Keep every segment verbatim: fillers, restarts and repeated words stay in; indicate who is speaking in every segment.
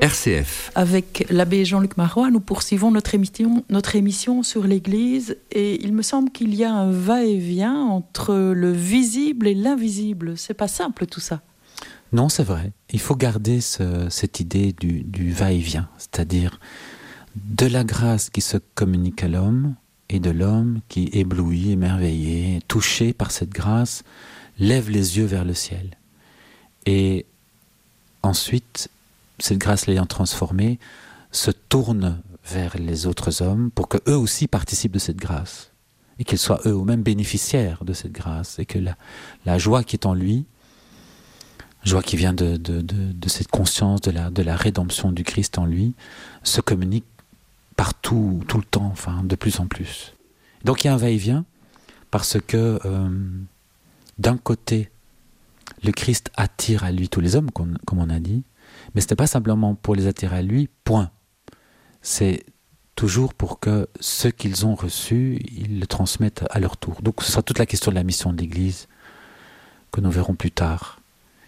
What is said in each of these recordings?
Speaker 1: R C F.
Speaker 2: Avec l'abbé Jean-Luc Marois, nous poursuivons notre émission, notre émission sur l'Église et il me semble qu'il y a un va-et-vient entre le visible et l'invisible. C'est pas simple tout ça.
Speaker 3: Non, c'est vrai. Il faut garder ce, cette idée du, du va-et-vient, c'est-à-dire de la grâce qui se communique à l'homme et de l'homme qui, ébloui, émerveillé, touché par cette grâce, lève les yeux vers le ciel. Et ensuite, cette grâce l'ayant transformé, se tourne vers les autres hommes pour qu'eux aussi participent de cette grâce et qu'ils soient eux-mêmes bénéficiaires de cette grâce et que la, la joie qui est en lui, joie qui vient de, de, de, de cette conscience de la, de la rédemption du Christ en lui, se communique partout, tout le temps, enfin, de plus en plus. Donc il y a un va-et-vient parce que euh, d'un côté, le Christ attire à lui tous les hommes, comme, comme on a dit, mais ce n'est pas simplement pour les attirer à lui, point. C'est toujours pour que ceux qu'ils ont reçus, ils le transmettent à leur tour. Donc ce sera toute la question de la mission de l'Église, que nous verrons plus tard.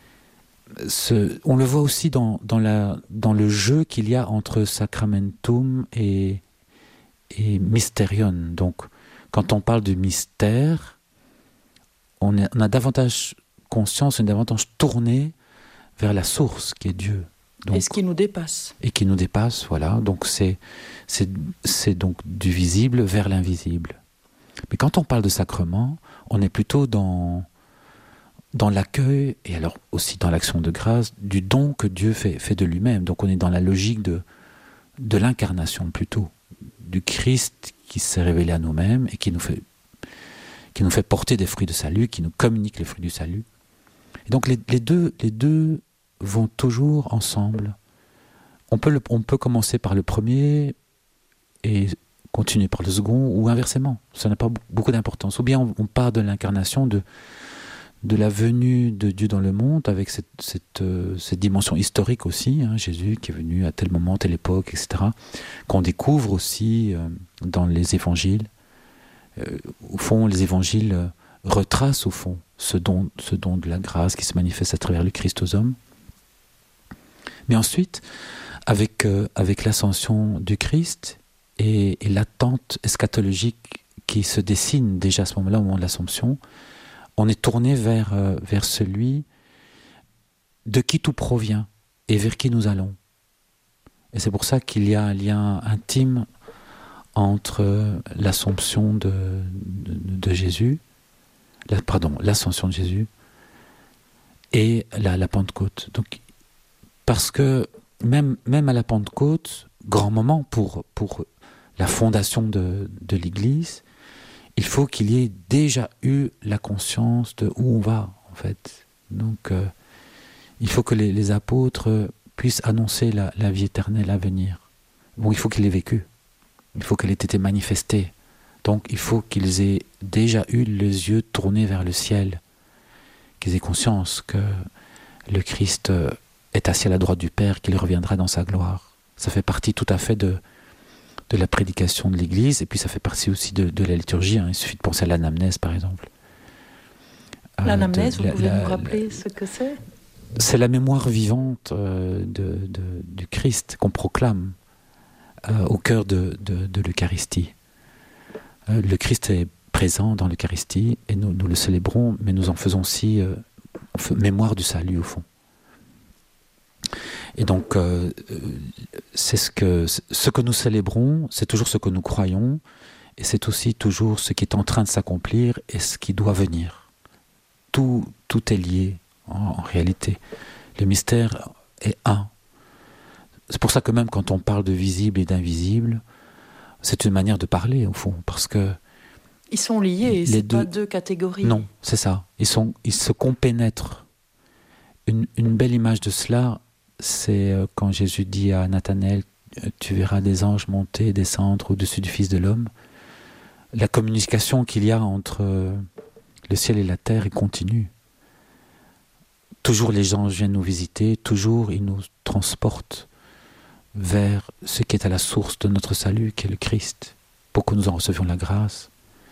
Speaker 3: Ce, on le voit aussi dans, dans, la, dans le jeu qu'il y a entre sacramentum et, et mysterion. Donc quand on parle de mystère, on, est, on a davantage conscience, on est davantage tourné vers la source qui est Dieu. Donc,
Speaker 2: et ce qui nous dépasse.
Speaker 3: Et qui nous dépasse, voilà. Donc c'est, c'est, c'est donc du visible vers l'invisible. Mais quand on parle de sacrement, on est plutôt dans, dans l'accueil, et alors aussi dans l'action de grâce, du don que Dieu fait, fait de lui-même. Donc on est dans la logique de, de l'incarnation plutôt, du Christ qui s'est révélé à nous-mêmes et qui nous fait, qui nous fait porter des fruits de salut, qui nous communique les fruits du salut. Et donc les, les deux... Les deux vont toujours ensemble. On peut, le, on peut commencer par le premier et continuer par le second, ou inversement. Ça n'a pas beaucoup d'importance. Ou bien on, on part de l'incarnation, de, de la venue de Dieu dans le monde, avec cette, cette, euh, cette dimension historique aussi, hein, Jésus qui est venu à tel moment, telle époque, et cetera, qu'on découvre aussi euh, dans les évangiles. Euh, au fond, les évangiles euh, retracent au fond ce don, ce don de la grâce qui se manifeste à travers le Christ aux hommes. Mais ensuite, avec, euh, avec l'ascension du Christ et, et l'attente eschatologique qui se dessine déjà à ce moment-là, au moment de l'Assomption, on est tourné vers, euh, vers celui de qui tout provient et vers qui nous allons. Et c'est pour ça qu'il y a un lien intime entre l'Assomption de, de, de Jésus, la, pardon, l'Ascension de Jésus et la, la Pentecôte. Donc, parce que même, même à la Pentecôte, grand moment pour, pour la fondation de, de l'Église, il faut qu'il y ait déjà eu la conscience de où on va, en fait. Donc, euh, il faut que les, les apôtres puissent annoncer la, la vie éternelle à venir. Bon, il faut qu'ils l'aient vécue. Il faut qu'elle ait été manifestée. Donc, il faut qu'ils aient déjà eu les yeux tournés vers le ciel, qu'ils aient conscience que le Christ est assis à la droite du Père, qu'il reviendra dans sa gloire. Ça fait partie tout à fait de, de la prédication de l'Église, et puis ça fait partie aussi de, de la liturgie. Hein. Il suffit de penser à l'anamnèse, par exemple.
Speaker 2: L'anamnèse,
Speaker 3: euh, de,
Speaker 2: vous
Speaker 3: la,
Speaker 2: pouvez
Speaker 3: la,
Speaker 2: nous rappeler
Speaker 3: la,
Speaker 2: ce que c'est ?
Speaker 3: C'est la mémoire vivante euh, de, de, du Christ qu'on proclame euh, au cœur de, de, de l'Eucharistie. Euh, le Christ est présent dans l'Eucharistie, et nous, nous le célébrons, mais nous en faisons aussi euh, mémoire du salut, au fond. Et donc, euh, c'est ce que, ce que nous célébrons, c'est toujours ce que nous croyons, et c'est aussi toujours ce qui est en train de s'accomplir et ce qui doit venir. Tout, tout est lié, en, en réalité. Le mystère est un. C'est pour ça que même quand on parle de visible et d'invisible, c'est une manière de parler, au fond, parce que...
Speaker 2: Ils sont liés, c'est deux... pas deux catégories.
Speaker 3: Non, c'est ça. Ils, sont, ils se compénètrent. Une, une belle image de cela, c'est quand Jésus dit à Nathanaël, tu verras des anges monter et descendre au-dessus du Fils de l'homme. La communication qu'il y a entre le ciel et la terre est continue. Toujours les anges viennent nous visiter, toujours ils nous transportent vers ce qui est à la source de notre salut, qui est le Christ, pour que nous en recevions la grâce.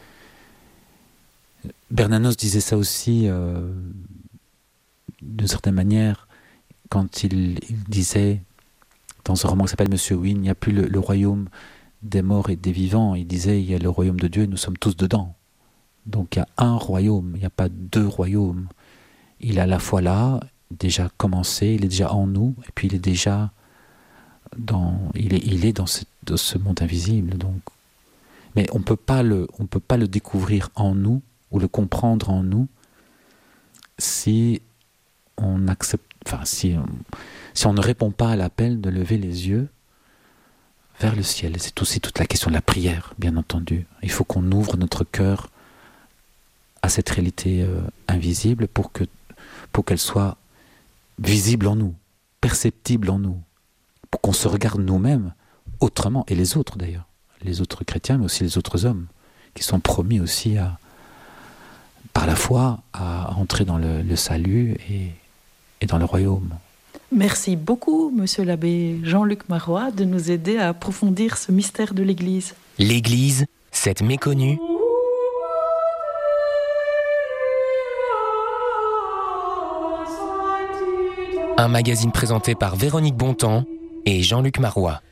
Speaker 3: Bernanos disait ça aussi, euh, d'une certaine manière, quand il, il disait dans un roman qui s'appelle Monsieur Wynne, il n'y a plus le, le royaume des morts et des vivants. Il disait, il y a le royaume de Dieu, nous sommes tous dedans. Donc il y a un royaume, il n'y a pas deux royaumes. Il est à la fois là, déjà commencé, il est déjà en nous, et puis il est déjà dans, il est, il est dans, ce, dans ce monde invisible. Donc. Mais on peut pas le, on peut pas le découvrir en nous, ou le comprendre en nous, si on accepte, enfin, si on, si on ne répond pas à l'appel de lever les yeux vers le ciel. C'est aussi toute la question de la prière, bien entendu. Il faut qu'on ouvre notre cœur à cette réalité euh, invisible pour que, pour qu'elle soit visible en nous, perceptible en nous, pour qu'on se regarde nous-mêmes autrement, et les autres d'ailleurs, les autres chrétiens, mais aussi les autres hommes, qui sont promis aussi à, par la foi, à entrer dans le, le salut et, et dans le royaume.
Speaker 2: Merci beaucoup, monsieur l'abbé Jean-Luc Marois, de nous aider à approfondir ce mystère de l'Église.
Speaker 1: L'Église, cette méconnue. Un magazine présenté par Véronique Bontemps et Jean-Luc Marois.